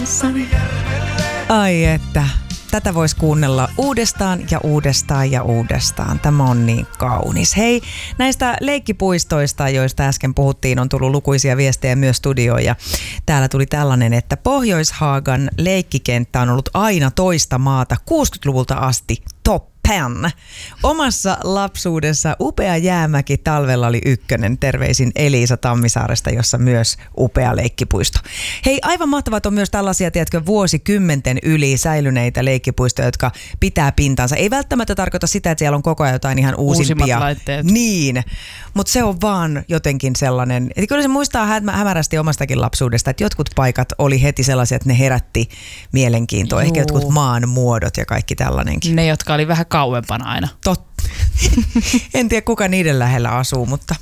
Ai että, tätä voisi kuunnella uudestaan ja uudestaan ja uudestaan. Tämä on niin kaunis. Hei, näistä leikkipuistoista, joista äsken puhuttiin, on tullut lukuisia viestejä myös studioon. Ja täällä tuli tällainen, että Pohjois-Haagan leikkikenttä on ollut aina toista maata 60-luvulta asti top 10. Omassa lapsuudessa upea jäämäki talvella oli ykkönen. Terveisin Elisa Tammisaaresta, jossa myös upea leikkipuisto. Hei, aivan mahtavat on myös tällaisia, tiedätkö, vuosikymmenten yli säilyneitä leikkipuistoja, jotka pitää pintansa. Ei välttämättä tarkoita sitä, että siellä on koko ajan jotain ihan uusimpia. Uusimmat laitteet. Niin, mutta se on vaan jotenkin sellainen, että kyllä se muistaa hämärästi omastakin lapsuudesta, että jotkut paikat oli heti sellaisia, että ne herätti mielenkiintoa. Ehkä jotkut maan muodot ja kaikki tällainenkin. Ne, jotka oli vähän kauempana aina. Totta. En tiedä, kuka niiden lähellä asuu, mutta...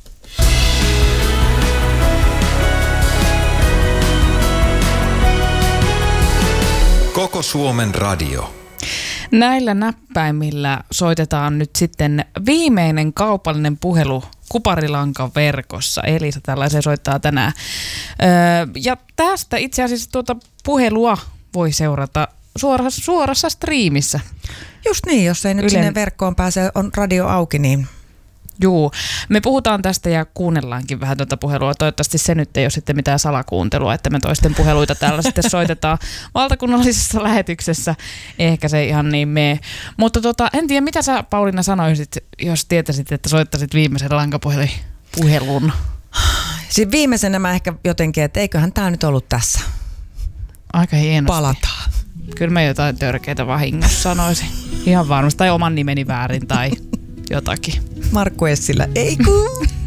Koko Suomen radio. Näillä näppäimillä soitetaan nyt sitten viimeinen kaupallinen puhelu Kuparilankan verkossa. Elisa tällaisen soittaa tänään. Ja tästä itse asiassa tuota puhelua voi seurata suorassa striimissä. Just niin, jos ei nyt sinne verkkoon pääse, on radio auki, niin... Juu, me puhutaan tästä ja kuunnellaankin vähän tuota puhelua. Toivottavasti se nyt ei ole sitten mitään salakuuntelua, että me toisten puheluita täällä sitten soitetaan valtakunnallisessa lähetyksessä. Ehkä se ihan niin mene. Mutta en tiedä, mitä sä Pauliina sanoisit, jos tietäisit, että soittaisit viimeisen lankapuhelun? Siis viimeisenä mä ehkä jotenkin, että eiköhän tää nyt ollut tässä. Aika hienosti. Palataan. Kyllä mä jotain törkeitä vahingossa sanoisin. Ihan varmasti. Tai oman nimeni väärin tai jotakin. Markku Essilä. Ei kun.